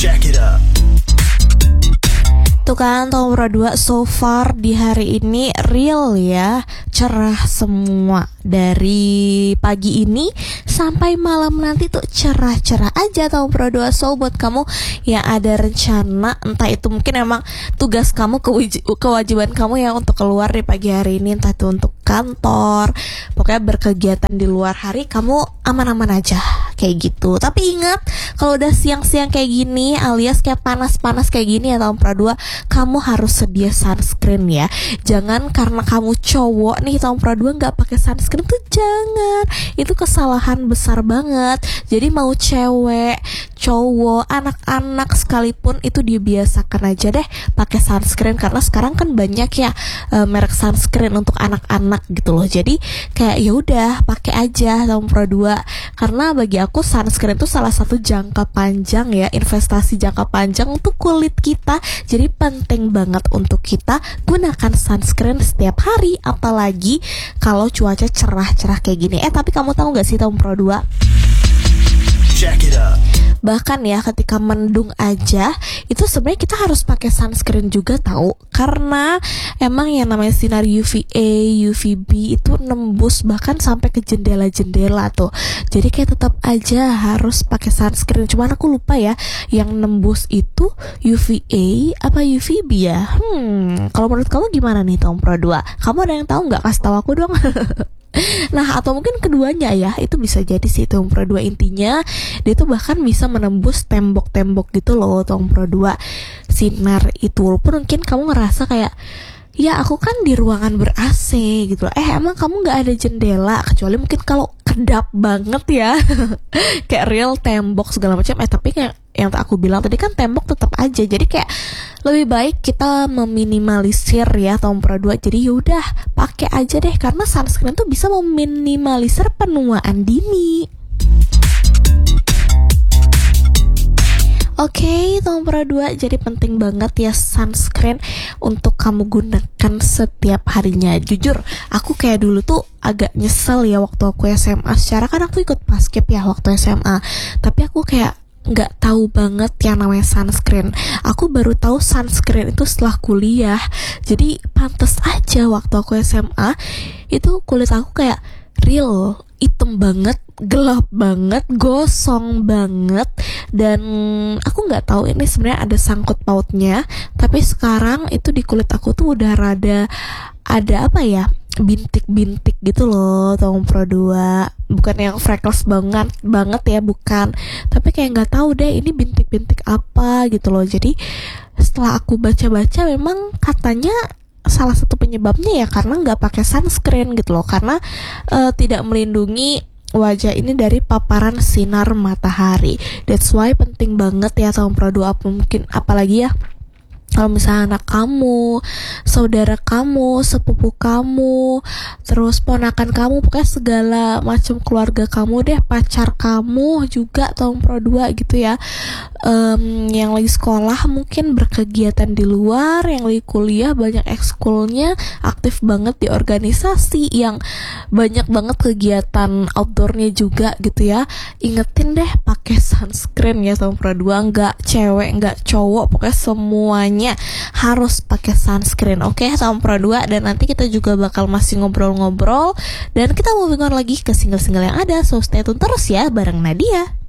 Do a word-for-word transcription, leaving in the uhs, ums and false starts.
Jack it up. Tuh kan nomor dua, so far di hari ini real ya, cerah semua. Dari pagi ini sampai malam nanti tuh cerah-cerah aja nomor dua. So buat kamu yang ada rencana, entah itu mungkin emang tugas kamu, kewaj- kewajiban kamu ya untuk keluar di pagi hari ini, entah itu untuk kantor, pokoknya berkegiatan di luar hari, kamu aman-aman aja kayak gitu. Tapi ingat, kalau udah siang-siang kayak gini alias kayak panas-panas kayak gini ya tahun pra dua, kamu harus sedia sunscreen ya. Jangan karena kamu cowok nih tahun pra dua nggak pakai sunscreen tuh jangan. Itu kesalahan besar banget. Jadi mau cewek, cowok, anak-anak sekalipun itu dibiasakan aja deh pakai sunscreen, karena sekarang kan banyak ya e, merek sunscreen untuk anak-anak gitu loh. Jadi kayak ya udah pakai aja tahun pra dua, karena bagi aku sunscreen itu salah satu jangka panjang ya, investasi jangka panjang untuk kulit kita. Jadi penting banget untuk kita gunakan sunscreen setiap hari, apalagi kalau cuaca cerah-cerah kayak gini. Eh tapi kamu tahu gak sih tahun pro dua, Jack it up. bahkan ya ketika mendung aja itu sebenarnya kita harus pakai sunscreen juga tahu, karena emang yang namanya sinar U V A, U V B itu nembus bahkan sampai ke jendela-jendela tuh. Jadi kayak tetap aja harus pakai sunscreen. Cuman aku lupa ya yang nembus itu U V A apa U V B ya. Hmm, kalau menurut kamu gimana nih tahun pro dua? Kamu ada yang tahu nggak? Kasih tahu aku dong. Nah atau mungkin keduanya ya, itu bisa jadi sih Tom Pro dua. Intinya dia tuh bahkan bisa menembus tembok-tembok gitu loh Tom Pro dua sinar itu. Walaupun mungkin kamu ngerasa kayak, ya aku kan di ruangan ber-A C gitu loh. Eh emang kamu gak ada jendela, kecuali mungkin kalau kedap banget ya kayak real tembok segala macam. Eh tapi kayak yang aku bilang tadi kan tembok tetap aja. Jadi kayak lebih baik kita meminimalisir ya tahun pro dua. Jadi yaudah pakai aja deh, karena sunscreen tuh bisa meminimalisir penuaan dini. Oke, okay, tahun pro dua, jadi penting banget ya sunscreen untuk kamu gunakan setiap harinya. Jujur, aku kayak dulu tuh agak nyesel ya waktu aku S M A. Secara kan aku ikut basket ya waktu S M A, tapi aku kayak nggak tahu banget yang namanya sunscreen. Aku baru tahu sunscreen itu setelah kuliah. Jadi pantas aja waktu aku S M A itu kulit aku kayak real hitam banget, gelap banget, gosong banget, dan aku nggak tahu ini sebenarnya ada sangkut pautnya. Tapi sekarang itu di kulit aku tuh udah rada ada apa ya, bintik-bintik gitu loh tahun pro dua. Bukan yang freckles banget banget ya, bukan, tapi kayak nggak tahu deh ini bintik-bintik apa gitu loh. Jadi setelah aku baca-baca memang katanya salah satu penyebabnya ya karena nggak pakai sunscreen gitu loh, karena uh, tidak melindungi wajah ini dari paparan sinar matahari. That's why penting banget ya tahun pro dua, mungkin apalagi ya kalau misalnya anak kamu, saudara kamu, sepupu kamu, terus ponakan kamu, pokoknya segala macam keluarga kamu deh, pacar kamu juga tahun pro dua gitu ya, um, yang lagi sekolah mungkin berkegiatan di luar, yang lagi kuliah banyak ekskulnya, aktif banget di organisasi, yang banyak banget kegiatan outdoornya juga gitu ya. Ingetin deh pakai sunscreen ya tahun pro dua, nggak cewek nggak cowok, pokoknya semuanya harus pakai sunscreen. Oke, okay, tahun pro dua, dan nanti kita juga bakal masih ngobrol-ngobrol dan kita moving on lagi ke single-single yang ada. So stay tune terus ya bareng Nadia.